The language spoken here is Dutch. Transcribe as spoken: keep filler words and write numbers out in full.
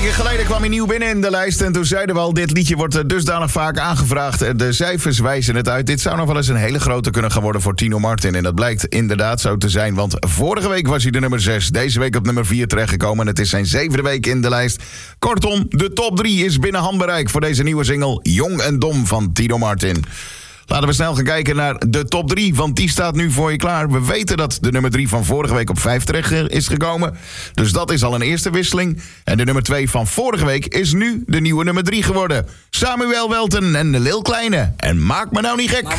weken geleden kwam hij nieuw binnen in de lijst. En toen zeiden we al, dit liedje wordt dusdanig vaak aangevraagd. De cijfers wijzen het uit. Dit zou nog wel eens een hele grote kunnen gaan worden voor Tino Martin. En dat blijkt inderdaad zo te zijn. Want vorige week was hij de nummer zes. Deze week op nummer vier terechtgekomen. En het is zijn zevende week in de lijst. Kortom, de top drie is binnen handbereik voor deze nieuwe single Jong en Dom van Tino Martin. Laten we snel gaan kijken naar de top drie, want die staat nu voor je klaar. We weten dat de nummer drie van vorige week op vijf terecht is gekomen. Dus dat is al een eerste wisseling. En de nummer twee van vorige week is nu de nieuwe nummer drie geworden. Samuel Welten en de Lil Kleine. En maak me nou niet gek.